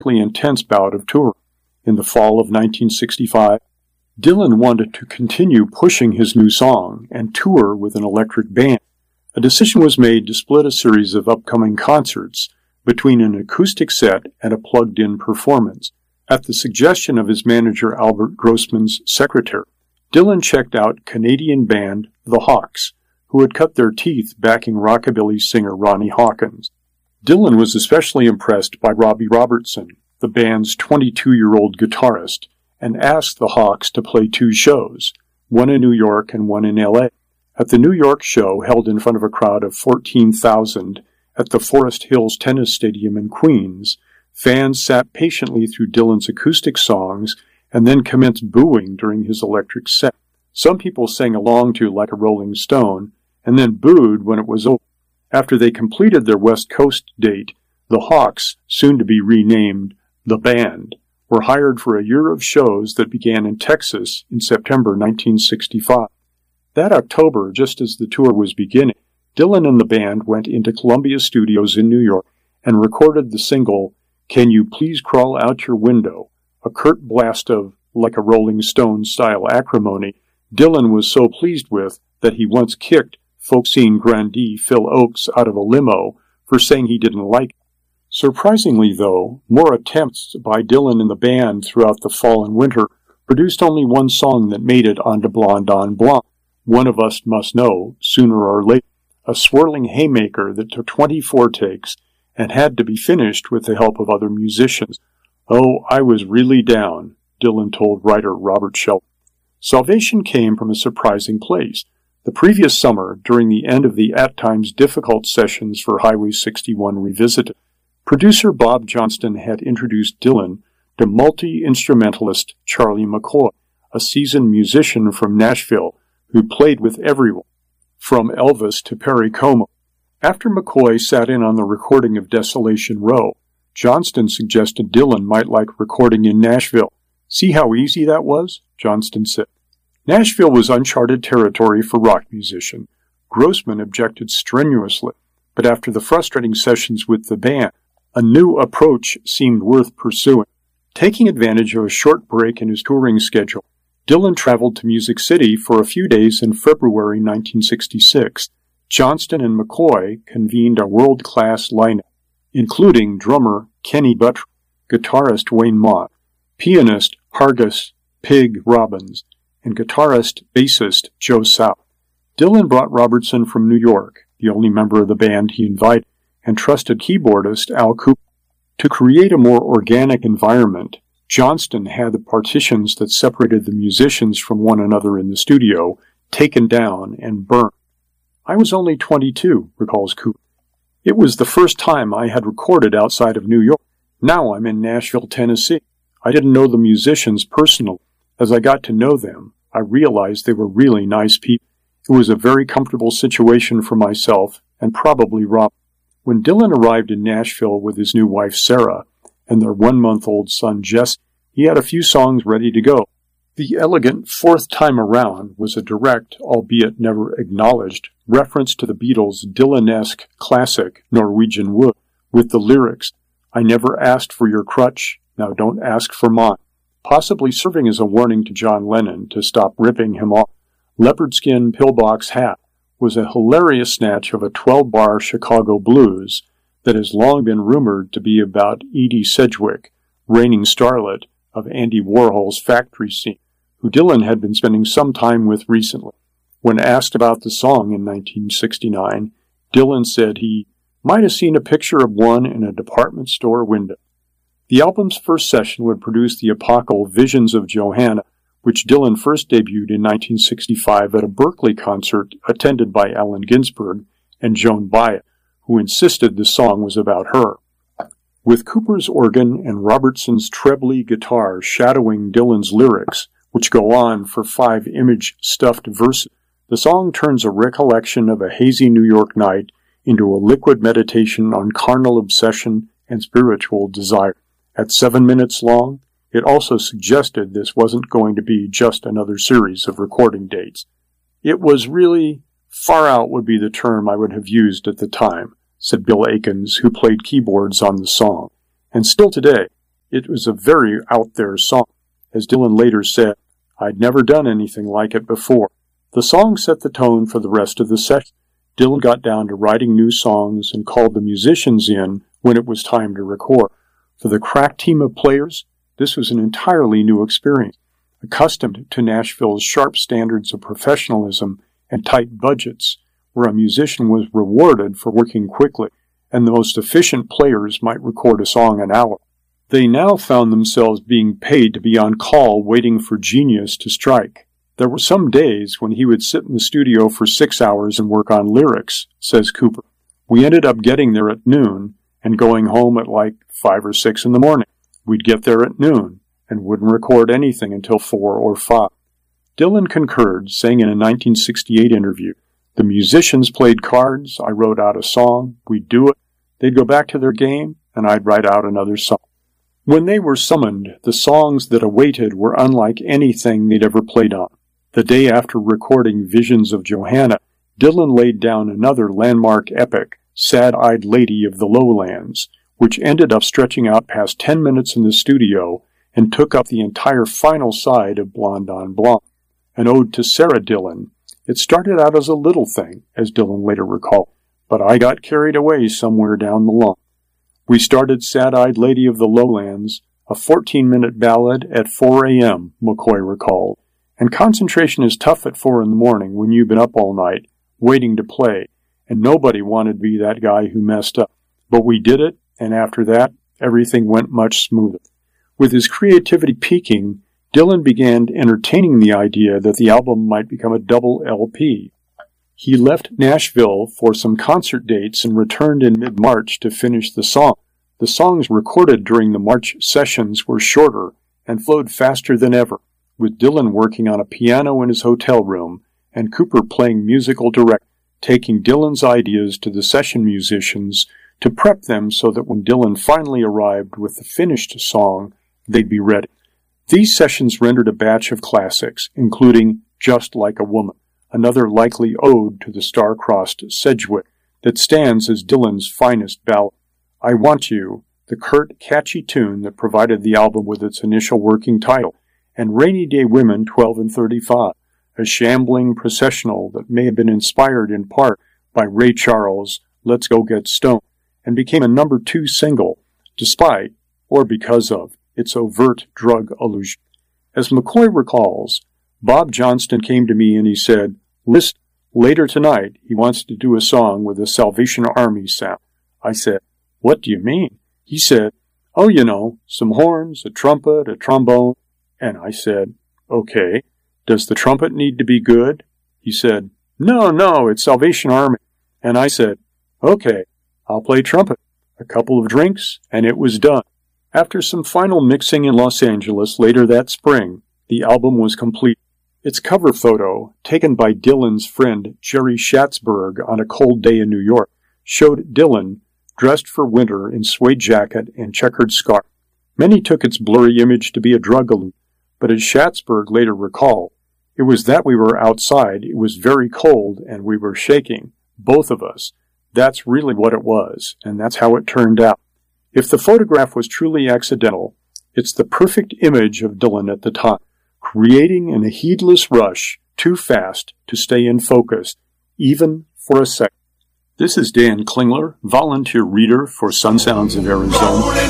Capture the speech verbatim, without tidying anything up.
intense bout of touring. In the fall of nineteen sixty-five, Dylan wanted to continue pushing his new song and tour with an electric band. A decision was made to split a series of upcoming concerts between an acoustic set and a plugged-in performance. At the suggestion of his manager Albert Grossman's secretary, Dylan checked out Canadian band The Hawks, who had cut their teeth backing rockabilly singer Ronnie Hawkins. Dylan was especially impressed by Robbie Robertson, the band's twenty-two-year-old guitarist, and asked the Hawks to play two shows, one in New York and one in L A. At the New York show, held in front of a crowd of fourteen thousand at the Forest Hills Tennis Stadium in Queens, fans sat patiently through Dylan's acoustic songs and then commenced booing during his electric set. Some people sang along to Like a Rolling Stone and then booed when it was over. After they completed their West Coast date, the Hawks, soon to be renamed The Band, were hired for a year of shows that began in Texas in September nineteen sixty-five. That October, just as the tour was beginning, Dylan and the band went into Columbia Studios in New York and recorded the single Can You Please Crawl Out Your Window, a curt blast of Like a Rolling Stone style acrimony Dylan was so pleased with that he once kicked folk scene grandee Phil Oakes out of a limo for saying he didn't like it. Surprisingly, though, more attempts by Dylan and the band throughout the fall and winter produced only one song that made it onto Blonde on Blonde, One of Us Must Know, Sooner or Later, a swirling haymaker that took twenty-four takes and had to be finished with the help of other musicians. Oh, I was really down, Dylan told writer Robert Shelton. Salvation came from a surprising place. The previous summer, during the end of the at times difficult sessions for Highway sixty-one Revisited, producer Bob Johnston had introduced Dylan to multi-instrumentalist Charlie McCoy, a seasoned musician from Nashville who played with everyone, from Elvis to Perry Como. After McCoy sat in on the recording of Desolation Row, Johnston suggested Dylan might like recording in Nashville. See how easy that was? Johnston said. Nashville was uncharted territory for rock musicians. Grossman objected strenuously, but after the frustrating sessions with the band, a new approach seemed worth pursuing. Taking advantage of a short break in his touring schedule, Dylan traveled to Music City for a few days in February nineteen sixty-six. Johnston and McCoy convened a world-class lineup, including drummer Kenny Buttrell, guitarist Wayne Mott, pianist Hargus Pig Robbins, and guitarist-bassist Joe South. Dylan brought Robertson from New York, the only member of the band he invited, and trusted keyboardist Al Cooper. To create a more organic environment, Johnston had the partitions that separated the musicians from one another in the studio taken down and burned. I was only twenty-two, recalls Cooper. It was the first time I had recorded outside of New York. Now I'm in Nashville, Tennessee. I didn't know the musicians personally. As I got to know them, I realized they were really nice people. It was a very comfortable situation for myself and probably Rob. When Dylan arrived in Nashville with his new wife Sarah and their one-month-old son Jesse, he had a few songs ready to go. The elegant Fourth Time Around was a direct, albeit never acknowledged, reference to the Beatles' Dylan-esque classic Norwegian Wood, with the lyrics, I never asked for your crutch, now don't ask for mine, possibly serving as a warning to John Lennon to stop ripping him off. Leopard Skin Pillbox Hat was a hilarious snatch of a twelve-bar Chicago blues that has long been rumored to be about Edie Sedgwick, reigning starlet of Andy Warhol's factory scene, who Dylan had been spending some time with recently. When asked about the song in nineteen sixty-nine, Dylan said he might have seen a picture of one in a department store window. The album's first session would produce the epochal Visions of Johanna, which Dylan first debuted in nineteen sixty-five at a Berkeley concert attended by Allen Ginsberg and Joan Baez, who insisted the song was about her. With Cooper's organ and Robertson's trebly guitar shadowing Dylan's lyrics, which go on for five image-stuffed verses, the song turns a recollection of a hazy New York night into a liquid meditation on carnal obsession and spiritual desire. At seven minutes long, it also suggested this wasn't going to be just another series of recording dates. It was really, far out would be the term I would have used at the time, said Bill Akins, who played keyboards on the song. And still today, It was a very out-there song. As Dylan later said, "I'd never done anything like it before." The song set the tone for the rest of the session. Dylan got down to writing new songs and called the musicians in when it was time to record. For the crack team of players, this was an entirely new experience. Accustomed to Nashville's sharp standards of professionalism and tight budgets, where a musician was rewarded for working quickly, and the most efficient players might record a song an hour, they now found themselves being paid to be on call waiting for genius to strike. There were some days when he would sit in the studio for six hours and work on lyrics, says Cooper. We ended up getting there at noon and going home at like five or six in the morning. We'd get there at noon and wouldn't record anything until four or five. Dylan concurred, saying in a nineteen sixty-eight interview, "The musicians played cards, I wrote out a song, we'd do it, they'd go back to their game, and I'd write out another song." When they were summoned, the songs that awaited were unlike anything they'd ever played on. The day after recording Visions of Johanna, Dylan laid down another landmark epic, Sad-Eyed Lady of the Lowlands, which ended up stretching out past ten minutes in the studio and took up the entire final side of Blonde on Blonde. An ode to Sarah Dylan. It started out as a little thing, as Dylan later recalled, but I got carried away somewhere down the line. We started Sad-Eyed Lady of the Lowlands, a fourteen-minute ballad at four a.m., McCoy recalled. And concentration is tough at four in the morning when you've been up all night, waiting to play, and nobody wanted to be that guy who messed up. But we did it, and after that, everything went much smoother. With his creativity peaking, Dylan began entertaining the idea that the album might become a double L P. He left Nashville for some concert dates and returned in mid-March to finish the song. The songs recorded during the March sessions were shorter and flowed faster than ever, with Dylan working on a piano in his hotel room and Cooper playing musical direct, taking Dylan's ideas to the session musicians to prep them so that when Dylan finally arrived with the finished song, they'd be ready. These sessions rendered a batch of classics, including Just Like a Woman, another likely ode to the star-crossed Sedgwick that stands as Dylan's finest ballad. I Want You, the curt, catchy tune that provided the album with its initial working title, and Rainy Day Women twelve and thirty-five, a shambling processional that may have been inspired in part by Ray Charles' Let's Go Get Stoned, and became a number two single, despite, or because of, its overt drug allusion. As McCoy recalls, Bob Johnston came to me and he said, "Listen, later tonight he wants to do a song with a Salvation Army sound." I said, "What do you mean?" He said, "Oh, you know, some horns, a trumpet, a trombone." And I said, "Okay, does the trumpet need to be good?" He said, "No, no, it's Salvation Army." And I said, "Okay, I'll play trumpet." A couple of drinks, and it was done. After some final mixing in Los Angeles later that spring, the album was complete. Its cover photo, taken by Dylan's friend Jerry Schatzberg on a cold day in New York, showed Dylan dressed for winter in suede jacket and checkered scarf. Many took its blurry image to be a drug allusion, but as Schatzberg later recalled, it was that we were outside, it was very cold, and we were shaking, both of us. That's really what it was, and that's how it turned out. If the photograph was truly accidental, it's the perfect image of Dylan at the time, creating in a heedless rush, too fast to stay in focus, even for a second. This is Dan Klingler, volunteer reader for Sun Sounds of Arizona.